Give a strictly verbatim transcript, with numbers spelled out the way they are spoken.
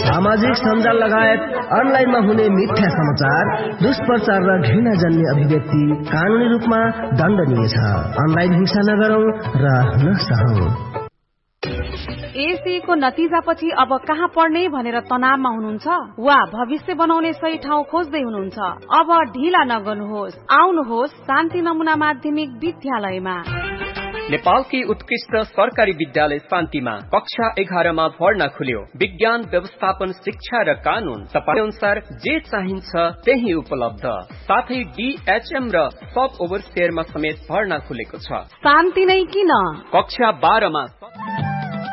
सामाजिक सञ्जाल लगायत अनलाइनमा हुने मिथ्या समाचार, दुष्प्रचार र घृणाजन्य अभिव्यक्ति कानूनी रूपमा दण्डनीय छ। अनलाइन हिंसा नगरौं र नसहौं। एसई को नतिजापछि अब कहाँ पढ्ने भनेर तनावमा हुनुहुन्छ वा भविष्य बनाउने सही ठाउँ खोज्दै हुनुहुन्छ? अब ढिला नगर्नुहोस्, आउनुहोस् शान्ति नमुना माध्यमिक विद्यालयमा। नेपालकी उत्कृष्ट सरकारी विद्यालय शान्तिमा कक्षा एघारमा भर्ना खुल्यो। विज्ञान, व्यवस्थापन, शिक्षा र कानून तपाईँ अनुसार जे चाहिन्छ त्यही उपलब्ध। साथै डीएचएम र सब ओभरसियरमा समेत भर्ना खुलेको छ। शान्ति नै किन? कक्षा बाह्रमा